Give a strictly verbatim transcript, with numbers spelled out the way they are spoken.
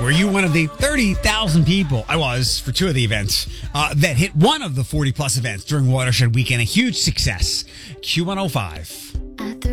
Were you one of the thirty thousand people, I was for two of the events, uh, that hit one of the forty plus events during Watershed Weekend? A huge success. Q one oh five.